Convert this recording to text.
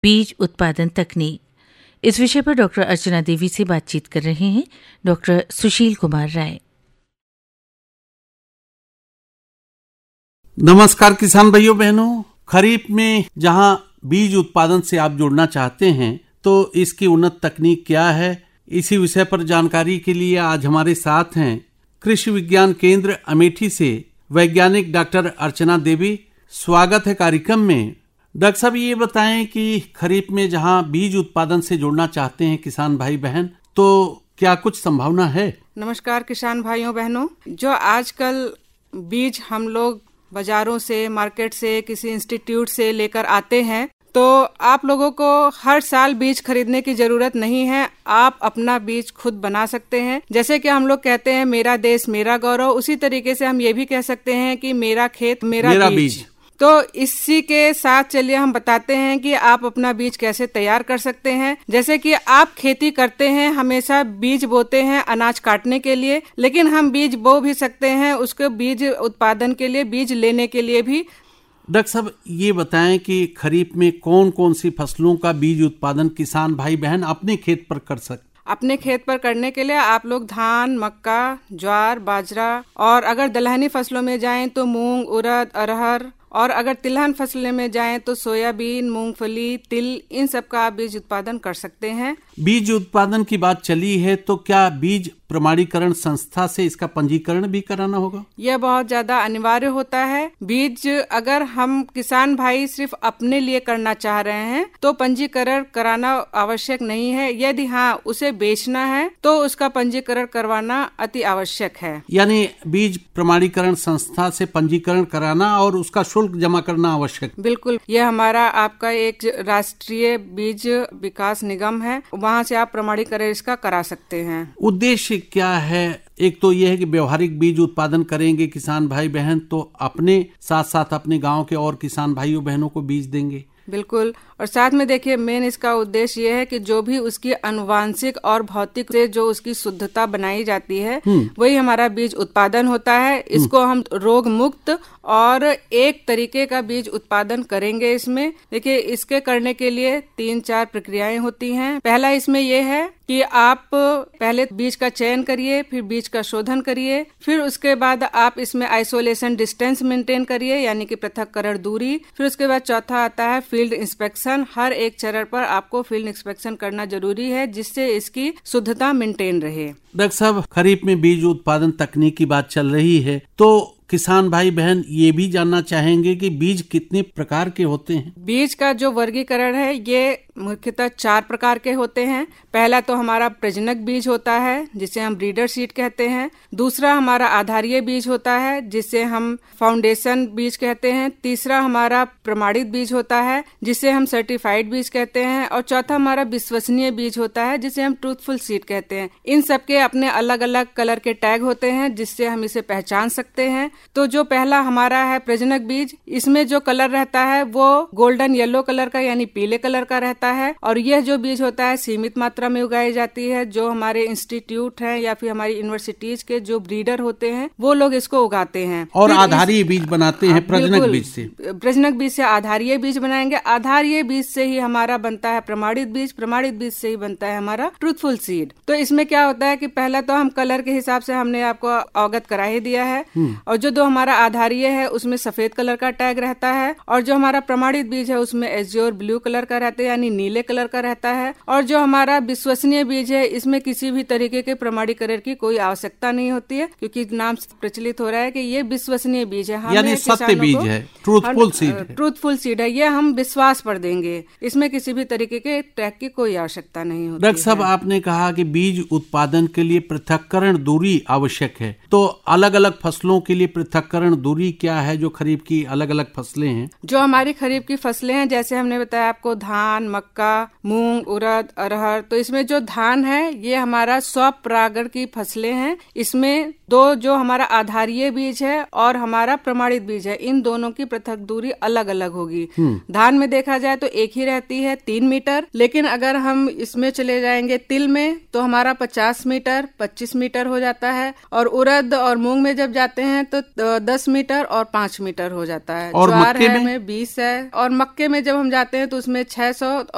बीज उत्पादन तकनीक, इस विषय पर डॉक्टर अर्चना देवी से बातचीत कर रहे हैं डॉक्टर सुशील कुमार राय। नमस्कार किसान भाइयों बहनों, खरीफ में जहां बीज उत्पादन से आप जुड़ना चाहते हैं तो इसकी उन्नत तकनीक क्या है, इसी विषय पर जानकारी के लिए आज हमारे साथ हैं कृषि विज्ञान केंद्र अमेठी से वैज्ञानिक डॉक्टर अर्चना देवी। स्वागत है कार्यक्रम में। डॉक्टर साहब, ये बताएं कि खरीफ में जहां बीज उत्पादन से जुड़ना चाहते हैं किसान भाई बहन, तो क्या कुछ संभावना है? नमस्कार किसान भाइयों बहनों, जो आजकल बीज हम लोग बाजारों से, मार्केट से, किसी इंस्टीट्यूट से लेकर आते हैं, तो आप लोगों को हर साल बीज खरीदने की जरूरत नहीं है। आप अपना बीज खुद बना सकते हैं। जैसे कि हम लोग कहते हैं मेरा देश मेरा गौरव, उसी तरीके से हम ये भी कह सकते हैं कि मेरा खेत मेरा बीज। तो इसी के साथ चलिए हम बताते हैं कि आप अपना बीज कैसे तैयार कर सकते हैं। जैसे कि आप खेती करते हैं, हमेशा बीज बोते हैं अनाज काटने के लिए, लेकिन हम बीज बो भी सकते हैं उसके बीज उत्पादन के लिए, बीज लेने के लिए भी। डॉक्टर साहब, ये बताएं कि खरीफ में कौन कौन सी फसलों का बीज उत्पादन किसान भाई बहन अपने खेत पर कर सकते? अपने खेत पर करने के लिए आप लोग धान, मक्का, ज्वार, बाजरा, और अगर दलहनी फसलों में जाएं तो मूंग, उड़द, अरहर, और अगर तिलहन फसलें में जाएं तो सोयाबीन, मूंगफली, तिल, इन सब का आप बीज उत्पादन कर सकते हैं। बीज उत्पादन की बात चली है तो क्या बीज प्रमाणीकरण संस्था से इसका पंजीकरण भी कराना होगा? यह बहुत ज्यादा अनिवार्य होता है। बीज अगर हम किसान भाई सिर्फ अपने लिए करना चाह रहे हैं तो पंजीकरण कराना आवश्यक नहीं है। यदि हाँ उसे बेचना है तो उसका पंजीकरण करवाना अति आवश्यक है। यानी बीज प्रमाणीकरण संस्था से पंजीकरण कराना और उसका शुल्क जमा करना आवश्यक। बिल्कुल, यह हमारा आपका एक राष्ट्रीय बीज विकास निगम है, वहाँ से आप प्रमाणीकरण इसका करा सकते हैं। उद्देश्य क्या है? एक तो यह है कि व्यवहारिक बीज उत्पादन करेंगे किसान भाई बहन, तो अपने साथ साथ अपने गांव के और किसान भाइयों बहनों को बीज देंगे। बिल्कुल, और साथ में देखिए मेन इसका उद्देश्य ये है कि जो भी उसकी अनुवांशिक और भौतिक से जो उसकी शुद्धता बनाई जाती है वही हमारा बीज उत्पादन होता है। इसको हम रोग मुक्त और एक तरीके का बीज उत्पादन करेंगे। इसमें देखिए इसके करने के लिए 3-4 प्रक्रियाएं होती हैं। पहला इसमें यह है कि आप पहले बीज का चयन करिए, फिर बीज का शोधन करिए, फिर उसके बाद आप इसमें आइसोलेशन डिस्टेंस मेंटेन करिए, यानी कि पृथक्करण दूरी। फिर उसके बाद चौथा आता है फील्ड इंस्पेक्शन। हर एक चरण पर आपको फील्ड इंस्पेक्शन करना जरूरी है, जिससे इसकी शुद्धता मेंटेन रहे। डॉक्टर साहब, खरीफ में बीज उत्पादन तकनीक की बात चल रही है तो किसान भाई बहन ये भी जानना चाहेंगे कि बीज कितने प्रकार के होते हैं? बीज का जो वर्गीकरण है ये मुख्यतः 4 प्रकार के होते हैं। पहला तो हमारा प्रजनक बीज होता है जिसे हम ब्रीडर सीड कहते हैं। दूसरा हमारा आधारीय बीज होता है जिसे हम फाउंडेशन बीज कहते हैं। तीसरा हमारा प्रमाणित बीज होता है जिसे हम सर्टिफाइड बीज कहते हैं। और चौथा हमारा विश्वसनीय बीज होता है जिसे हम ट्रूथफुल सीड कहते हैं। इन सबके अपने अलग अलग कलर के टैग होते हैं जिससे हम इसे पहचान सकते हैं। तो जो पहला हमारा है प्रजनक बीज, इसमें जो कलर रहता है वो गोल्डन येलो कलर का यानी पीले कलर का रहता है। और यह जो बीज होता है सीमित मात्रा में उगाई जाती है। जो हमारे इंस्टीट्यूट हैं या फिर हमारी यूनिवर्सिटीज के जो ब्रीडर होते हैं वो लोग इसको उगाते हैं और आधारीय बीज बनाते हैं। प्रजनक बीज से, प्रजनक बीज से आधारीय बीज बनाएंगे। आधारीय बीज से ही हमारा बनता है प्रमाणित बीज। प्रमाणित बीज से ही बनता है हमारा ट्रूथफुल सीड। तो इसमें क्या होता है कि पहला तो हम कलर के हिसाब से हमने आपको अवगत करा ही दिया है। और जो हमारा आधारीय है उसमें सफेद कलर का टैग रहता है, और जो हमारा प्रमाणित बीज है उसमें एज्योर ब्लू कलर का रहता है यानी नीले कलर का रहता है। और जो हमारा विश्वसनीय बीज है इसमें किसी भी तरीके के प्रमाणीकरण की कोई आवश्यकता नहीं होती है, क्योंकि नाम प्रचलित हो रहा है कि ये विश्वसनीय बीज है, यानी सत्य बीज है, ट्रूथफुल सीड। ट्रूथफुल सीड है, ये हम विश्वास पर देंगे। इसमें किसी भी तरीके के टैग की कोई आवश्यकता नहीं होती। डॉक्टर साहब, आपने कहा कि बीज उत्पादन के लिए पृथक्करण दूरी आवश्यक है, तो अलग अलग फसलों के लिए पृथक्करण दूरी क्या है? जो खरीफ की अलग अलग फसलें हैं, जो हमारी खरीफ की फसलें हैं, जैसे हमने बताया आपको धान, मक्का, मूंग, उड़द, अरहर, तो इसमें जो धान है ये हमारा स्वपरागण की फसलें हैं। इसमें दो जो हमारा आधारीय बीज है और हमारा प्रमाणित बीज है, इन दोनों की पृथक दूरी अलग अलग होगी। धान में देखा जाए तो एक ही रहती है 3 मीटर, लेकिन अगर हम इसमें चले जाएंगे तिल में तो हमारा 50 मीटर 25 मीटर हो जाता है। और उड़द और मूंग में जब जाते हैं तो 10 मीटर और 5 मीटर हो जाता है। और ज्वार मक्के में 20 है। और मक्के में जब हम जाते हैं तो उसमें 600